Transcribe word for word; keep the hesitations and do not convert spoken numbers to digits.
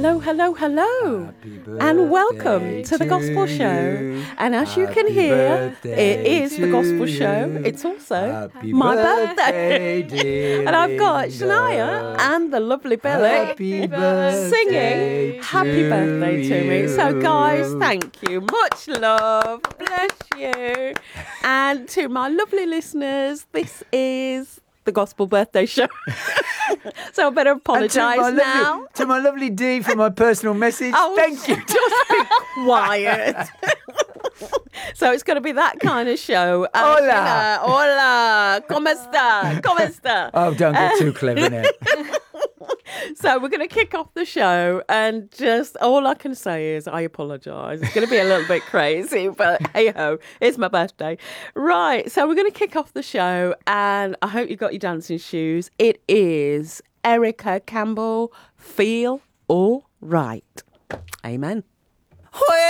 Hello, hello, hello, and welcome to the Gospel Show. You. And as you Happy can hear, birthday it is the to Gospel Show. you. It's also Happy my birthday, birthday. dear And I've got Linda. Shania and the lovely Billy Happy birthday singing to happy birthday to me. So, you. guys, thank you. Much love. Bless you. And to my lovely listeners, this is the Gospel Birthday Show. So I better And to apologise my now. Lovely, to my lovely D for my personal message. Oh, Thank you. Just be quiet. So it's going to be that kind of show. Uh, Hola. Sheila, hola. ¿Cómo está? ¿Cómo está? Oh, don't get too clever now. So we're going to kick off the show, and just all I can say is I apologise. It's going to be a little bit crazy, but hey ho, it's my birthday. Right, so we're going to kick off the show, and I hope you got your dancing shoes. It is Erica Campbell, Feel All Right. Amen.